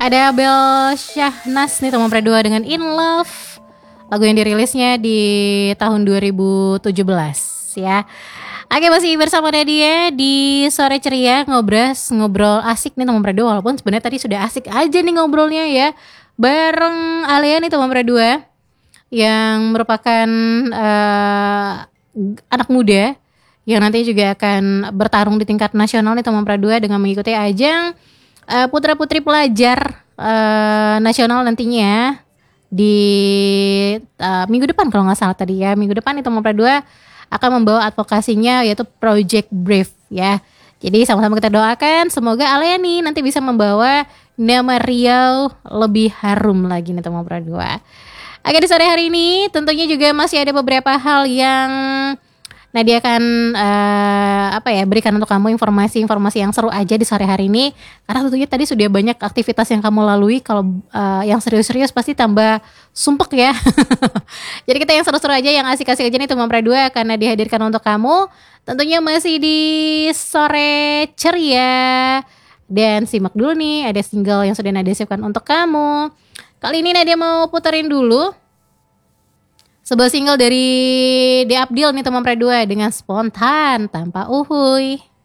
Ada Bel Syahnas nih teman Pre2 dengan In Love. Lagu yang dirilisnya di tahun 2017 ya. Oke, masih bersama Nadia di Sore Ceria, ngobrol asik nih teman Pre2. Walaupun sebenarnya tadi sudah asik aja nih ngobrolnya ya. Bareng Alia nih teman Pre2 yang merupakan anak muda yang nanti juga akan bertarung di tingkat nasional nih teman Pre2 dengan mengikuti ajang putra-putri pelajar nasional nantinya di minggu depan kalau nggak salah tadi ya. Minggu depan itu Pre2 akan membawa advokasinya yaitu Project Brave ya. Jadi sama-sama kita doakan semoga Alia nih nanti bisa membawa nama Riau lebih harum lagi nih teman Pre2. Oke, di sore hari ini tentunya juga masih ada beberapa hal yang Nadia akan berikan untuk kamu informasi-informasi yang seru aja di sore hari ini. Karena tentunya tadi sudah banyak aktivitas yang kamu lalui. Kalau yang serius-serius pasti tambah sumpek ya. Jadi kita yang seru-seru aja, yang asik-asik aja nih teman Pre2 akan dihadirkan untuk kamu. Tentunya masih di Sore Ceria. Dan simak dulu nih, ada single yang sudah Nadia siapkan untuk kamu. Kali ini Nadia mau puterin dulu sebuah single dari De Abdil nih teman Pre2 dengan Spontan Tanpa Uhuy.